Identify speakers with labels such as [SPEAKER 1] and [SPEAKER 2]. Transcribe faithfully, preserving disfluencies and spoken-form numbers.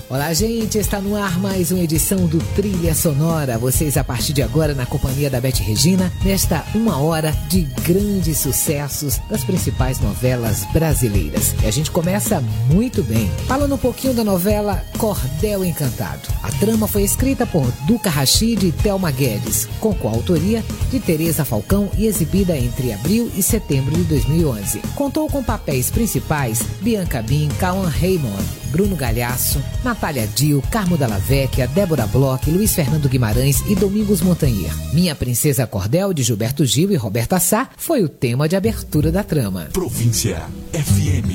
[SPEAKER 1] Olá, gente, está no ar mais uma edição do Trilha Sonora. Vocês, a partir de agora, na companhia da Beth Regina, nesta uma hora de grandes sucessos das principais novelas brasileiras. E a gente começa muito bem, falando um pouquinho da novela Cordel Encantado. A trama foi escrita por Duca Rachid e Thelma Guedes, com coautoria de Teresa Falcão e exibida entre abril e setembro de dois mil e onze. Contou com papéis principais Bianca Bin, Cauã Raymond, Bruno Galhaço, Natália Dil, Carmo Dalla Vecchia, Débora Bloch, Luiz Fernando Guimarães e Domingos Montanher. Minha Princesa Cordel, de Gilberto Gil e Roberta Sá, foi o tema de abertura da trama.
[SPEAKER 2] Província F M.